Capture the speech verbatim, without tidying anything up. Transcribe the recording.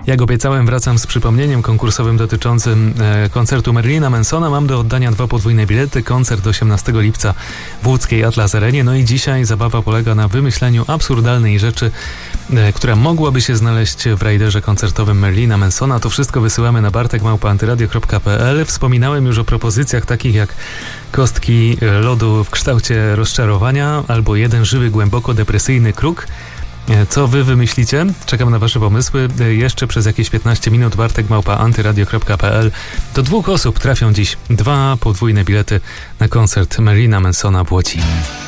Jak obiecałem, wracam z przypomnieniem konkursowym dotyczącym e, koncertu Marylina Mansona. Mam do oddania dwa podwójne bilety. Koncert osiemnastego lipca w łódzkiej Atlas Arenie. No i dzisiaj zabawa polega na wymyśleniu absurdalnej rzeczy, e, która mogłaby się znaleźć w rajderze koncertowym Marylina Mansona. To wszystko wysyłamy na bartek małpa antyradio kropka p l. Wspominałem już o propozycjach takich jak kostki lodu w kształcie rozczarowania albo jeden żywy, głęboko depresyjny kruk. Co wy wymyślicie? Czekam na wasze pomysły. Jeszcze przez jakieś piętnaście minut bartek małpa antyradio kropka p l. Do dwóch osób trafią dziś dwa podwójne bilety na koncert Marylina Mansona w Łodzi.